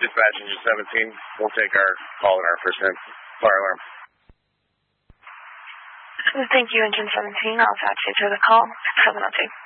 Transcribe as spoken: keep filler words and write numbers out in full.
Dispatch engine seventeen. We'll take our call in our first hit. Fire alarm. Thank you, engine seventeen. I'll attach you to the call. seven oh two.